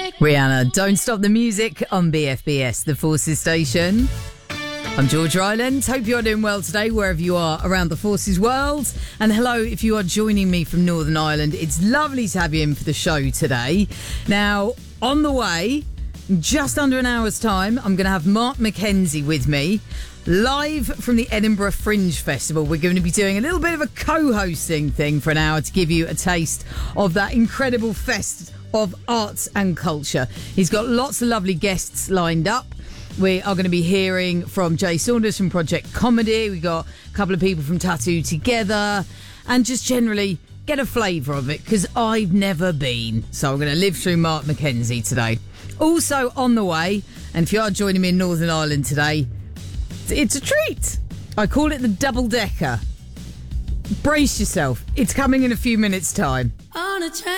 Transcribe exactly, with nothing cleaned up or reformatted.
Rihanna, Don't Stop the Music on B F B S, the Forces station. I'm George Ryland. Hope you're doing well today, wherever you are around the Forces world. And hello, if you are joining me from Northern Ireland. It's lovely to have you in for the show today. Now, on the way, in just under an hour's time, I'm going to have Mark McKenzie with me, live from the Edinburgh Fringe Festival. We're going to be doing a little bit of a co-hosting thing for an hour to give you a taste of that incredible fest of arts and culture. He's got lots of lovely guests lined up. We are going to be hearing from Jay Saunders from Project Comedy. We got a couple of people from Tattoo Together, and just generally get a flavour of it, because I've never been. So I'm going to live through Mark McKenzie today. Also on the way, and if you are joining me in Northern Ireland today, it's a treat. I call it the double decker. Brace yourself. It's coming in a few minutes' time. On a train.